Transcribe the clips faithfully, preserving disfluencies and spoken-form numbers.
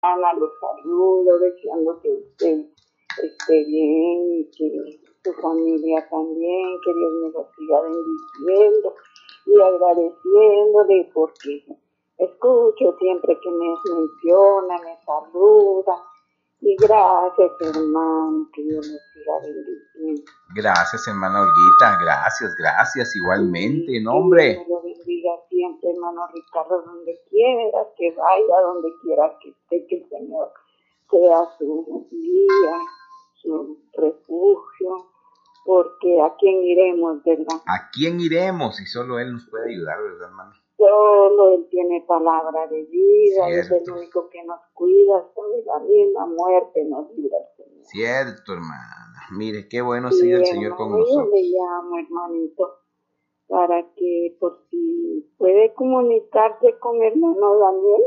Ana, los saludo, deseando que usted esté bien y que su familia también, que Dios me lo siga bendiciendo y agradeciéndole porque escucho siempre que me menciona, me saluda. Y gracias, hermano, que Dios me siga bendiciendo. Gracias, hermana Olguita, gracias, gracias, igualmente, Sí, no, hombre. Que Dios me lo bendiga siempre, hermano Ricardo, donde quiera que vaya, donde quiera que esté, que el Señor sea su guía, su refugio, porque ¿a quién iremos, verdad? ¿A quién iremos? Si solo Él nos puede ayudar, ¿verdad, hermano? Solo Él tiene palabra de vida, Cierto. es el único que nos cuida, hasta de la misma muerte nos libra el Señor. Cierto, hermana. Mire, qué bueno Sí, sigue el Señor con hermano, yo nosotros. le llamo, hermanito, para que por si puede comunicarse con hermano Daniel,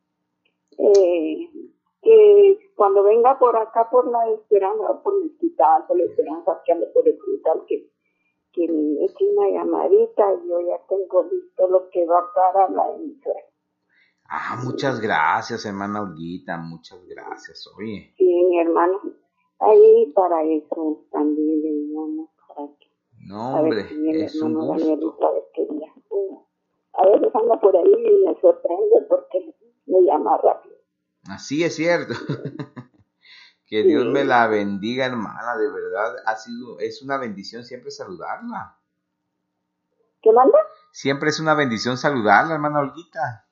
eh, que cuando venga por acá por la Esperanza, por el hospital, por la Esperanza, que ande por el hospital, que, que me eche una llamadita y yo ya tengo listo lo que va para la emisora. Ah, muchas gracias, hermana Olguita, muchas gracias, oye. Sí, mi hermano, ahí para eso también le llamo, para que No, a ver hombre, si viene es un hermano gusto. Danielito, a ver qué día. A veces anda por ahí y me sorprende porque me llama rápido. Así es cierto. Que Sí. Dios me la bendiga, hermana, de verdad, ha sido, es una bendición siempre saludarla. ¿Qué manda? Siempre es una bendición saludarla, hermana Olguita.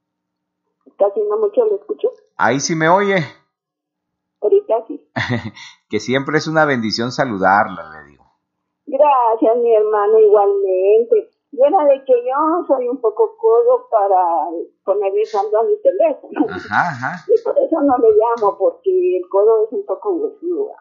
Casi no mucho lo escucho. Ahí sí me oye. Ahorita sí. Que siempre es una bendición saludarla, le digo. Gracias, mi hermano, igualmente. Llena de que yo soy un poco codo para ponerle saldo a mi teléfono. Ajá, ajá. Y por eso no le llamo, porque el codo es un poco huesudo.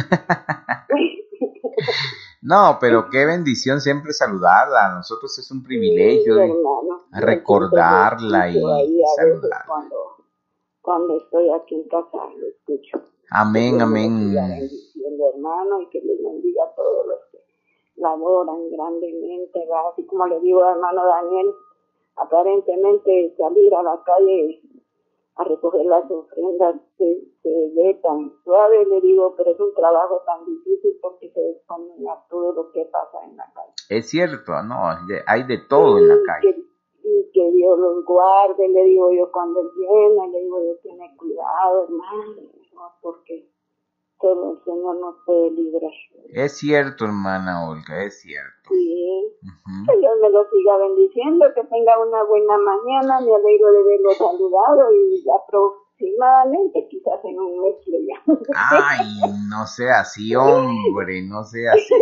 No, pero qué bendición siempre saludarla. A nosotros es un privilegio Sí, de hermano, recordarla y, ahí y a veces saludarla. cuando, cuando estoy aquí en casa lo escucho. Amén, que amén. Dios siga bendiciendo, hermano, y que les bendiga a todos los que laboran grandemente, ¿verdad? Así como le digo a hermano Daniel, aparentemente salir a la calle a recoger las ofrendas se, se ve tan suave, le digo, pero es un trabajo tan difícil porque se exponen a todo lo que pasa en la calle. Es cierto, no, hay de todo en la calle. Que, y que Dios los guarde, le digo yo cuando él viene, le digo yo, tiene cuidado, hermano, porque todo el Señor nos puede librar. Es cierto, hermana Olga, es cierto. Sí. Uh-huh. Que Dios me lo siga bendiciendo, que tenga una buena mañana, me alegro de verlo saludado y aproximadamente quizás en un mes lo llamo. Ay, no sea así, hombre, no sea así.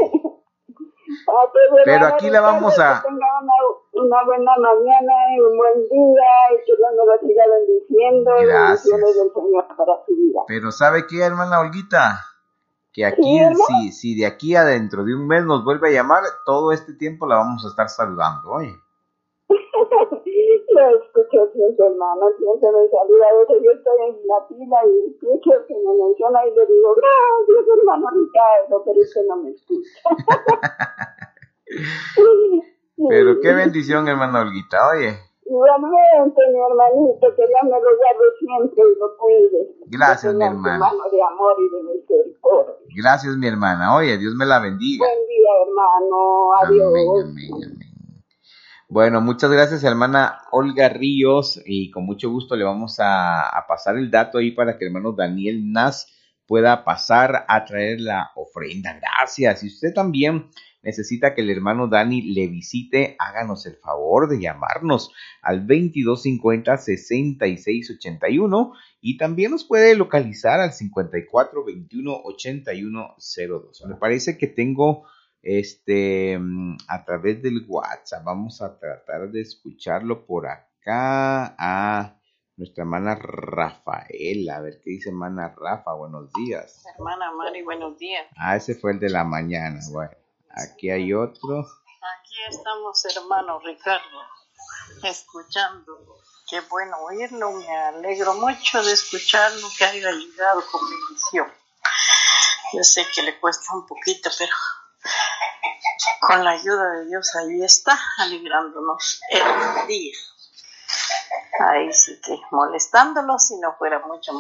Pero aquí la vamos a... Que tenga una, una buena mañana y un buen día y que Dios me lo siga bendiciendo. Gracias. Bendiciones del Señor para su vida. Pero ¿sabe qué, hermana Olguita? Que aquí, ¿Sí, si, si de aquí a dentro de un mes nos vuelve a llamar, todo este tiempo la vamos a estar saludando, oye. Lo escucho siempre, hermano, siempre me saluda. A veces yo estoy en la fila y escucho que me menciona y le digo, gracias, hermano Ricardo, pero usted no me escucha. Pero qué bendición, hermana Olguita, oye. Igualmente, mi hermanito, que Dios me lo guarde siempre y lo cuide. Gracias, mi hermana. Mano de amor y de misericordia. Gracias, mi hermana. Oye, Dios me la bendiga. Buen día, hermano. Adiós. Amén, amén, amén. Bueno, muchas gracias, hermana Olga Ríos, y con mucho gusto le vamos a, a pasar el dato ahí para que el hermano Daniel Nas pueda pasar a traer la ofrenda. Gracias. Y usted también necesita que el hermano Dani le visite, háganos el favor de llamarnos al veintidós cincuenta, sesenta y seis ochenta y uno y también nos puede localizar al cincuenta y cuatro veintiuno ochenta y uno cero dos. Me parece que tengo este a través del WhatsApp, vamos a tratar de escucharlo por acá a nuestra hermana Rafaela, a ver qué dice hermana Rafa. Buenos días. Hermana Mari, buenos días. Ah, ese fue el de la mañana. Bueno, aquí hay otro. Aquí estamos, hermano Ricardo, escuchando. Qué bueno oírlo, me alegro mucho de escucharlo, que haya llegado con bendición. Yo sé que le cuesta un poquito, pero con la ayuda de Dios ahí está, alegrándonos el día. ahí sí que molestándolo si no fuera mucho